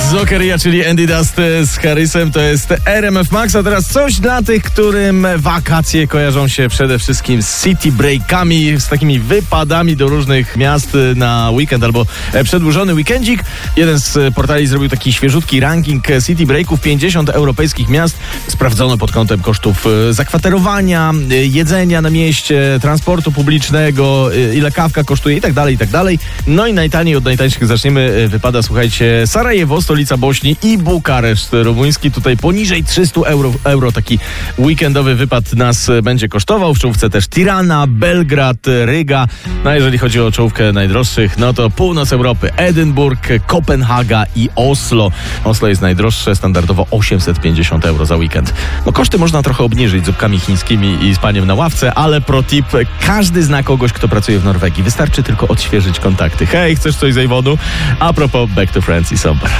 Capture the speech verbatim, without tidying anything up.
Zokeria, czyli Andy Dust z Harrisem, to jest R M F Max, a teraz coś dla tych, którym wakacje kojarzą się przede wszystkim z city breakami, z takimi wypadami do różnych miast na weekend albo przedłużony weekendzik. Jeden z portali zrobił taki świeżutki ranking city breaków, pięćdziesiąt europejskich miast sprawdzono pod kątem kosztów zakwaterowania, jedzenia na mieście, transportu publicznego, ile kawka kosztuje i tak dalej, i tak dalej. No i najtaniej od najtańszych zaczniemy. Wypada, słuchajcie, Sarajewo, stolica Bośni, i Bukareszt rumuński. Tutaj poniżej trzysta euro, euro taki weekendowy wypad nas będzie kosztował. W czołówce też Tirana, Belgrad, Ryga. No a jeżeli chodzi o czołówkę najdroższych, no to północ Europy, Edynburg, Kopenhaga i Oslo. Oslo jest najdroższe, standardowo osiemset pięćdziesiąt euro za weekend. No koszty można trochę obniżyć zupkami chińskimi i spaniem na ławce, ale pro tip, każdy zna kogoś, kto pracuje w Norwegii. Wystarczy tylko odświeżyć kontakty. Hej, chcesz coś z Avonu? A propos Back to Friends i Somber.